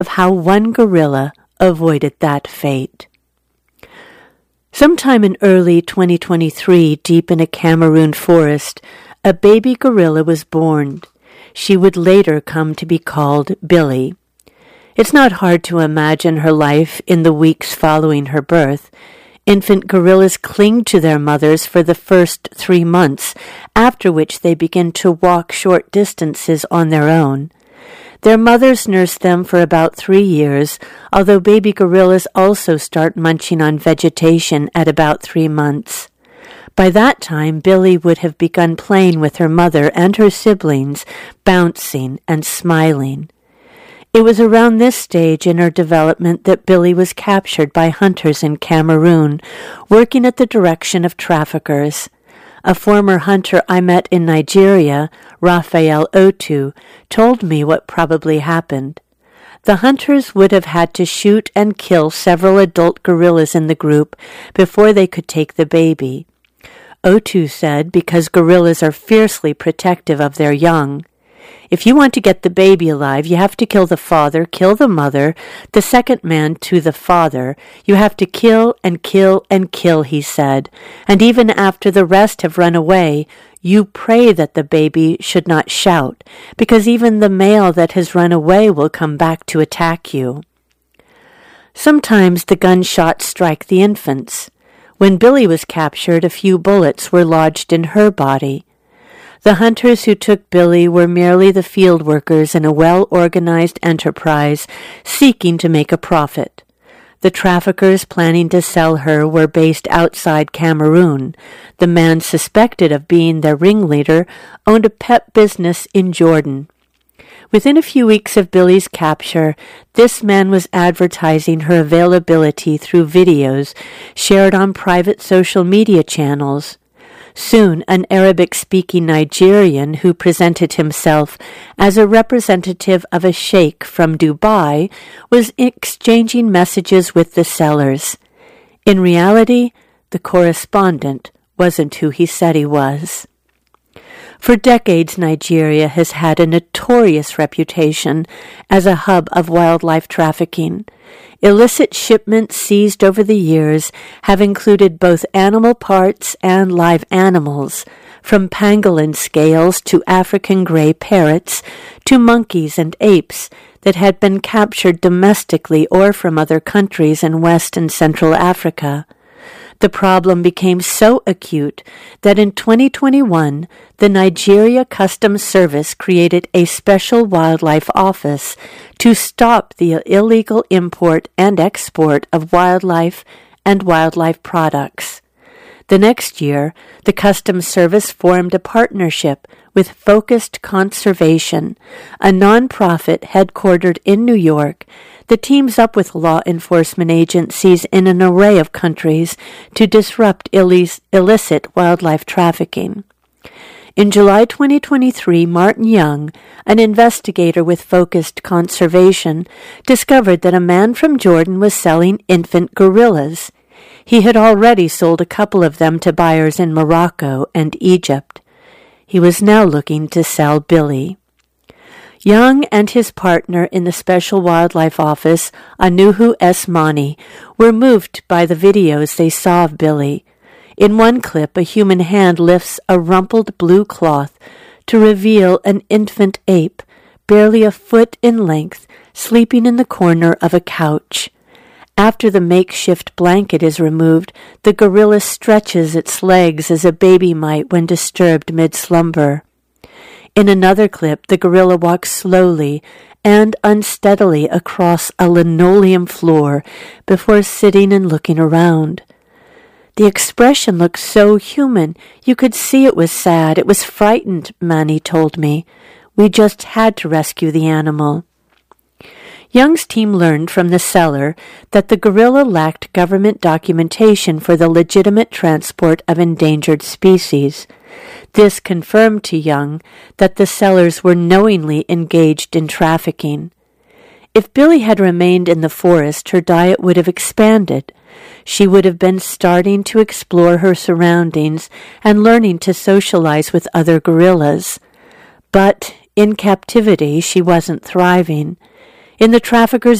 of how one gorilla avoided that fate. Sometime in early 2023, deep in a Cameroon forest, a baby gorilla was born. She would later come to be called Billy. It's not hard to imagine her life in the weeks following her birth. Infant gorillas cling to their mothers for the first 3 months, after which they begin to walk short distances on their own. Their mothers nurse them for about 3 years, although baby gorillas also start munching on vegetation at about 3 months. By that time, Billy would have begun playing with her mother and her siblings, bouncing and smiling. It was around this stage in her development that Billy was captured by hunters in Cameroon, working at the direction of traffickers. A former hunter I met in Nigeria, Raphael Otu, told me what probably happened. The hunters would have had to shoot and kill several adult gorillas in the group before they could take the baby. Otu said because gorillas are fiercely protective of their young. If you want to get the baby alive, you have to kill the father, kill the mother, the second man to the father. You have to kill and kill and kill, he said. And even after the rest have run away, you pray that the baby should not shout, because even the male that has run away will come back to attack you. Sometimes the gunshots strike the infants. When Billy was captured, a few bullets were lodged in her body. The hunters who took Billy were merely the field workers in a well-organized enterprise seeking to make a profit. The traffickers planning to sell her were based outside Cameroon. The man suspected of being their ringleader owned a pet business in Jordan. Within a few weeks of Billy's capture, this man was advertising her availability through videos shared on private social media channels. Soon, an Arabic-speaking Nigerian who presented himself as a representative of a sheikh from Dubai was exchanging messages with the sellers. In reality, the correspondent wasn't who he said he was. For decades, Nigeria has had a notorious reputation as a hub of wildlife trafficking. Illicit shipments seized over the years have included both animal parts and live animals, from pangolin scales to African gray parrots to monkeys and apes that had been captured domestically or from other countries in West and Central Africa. The problem became so acute that in 2021, the Nigeria Customs Service created a special wildlife office to stop the illegal import and export of wildlife and wildlife products. The next year, the Customs Service formed a partnership with Focused Conservation, a nonprofit headquartered in New York that teams up with law enforcement agencies in an array of countries to disrupt illicit wildlife trafficking. In July 2023, Martin Young, an investigator with Focused Conservation, discovered that a man from Jordan was selling infant gorillas. He had already sold a couple of them to buyers in Morocco and Egypt. He was now looking to sell Billy. Young and his partner in the Special Wildlife Office, Anuhu Esmani, were moved by the videos they saw of Billy. In one clip, a human hand lifts a rumpled blue cloth to reveal an infant ape, barely a foot in length, sleeping in the corner of a couch. After the makeshift blanket is removed, the gorilla stretches its legs as a baby might when disturbed mid-slumber. In another clip, the gorilla walks slowly and unsteadily across a linoleum floor before sitting and looking around. The expression looked so human, you could see it was sad. It was frightened, Manny told me. We just had to rescue the animal. Young's team learned from the seller that the gorilla lacked government documentation for the legitimate transport of endangered species. This confirmed to Young that the sellers were knowingly engaged in trafficking. If Billy had remained in the forest, her diet would have expanded. She would have been starting to explore her surroundings and learning to socialize with other gorillas. But in captivity, she wasn't thriving. In the trafficker's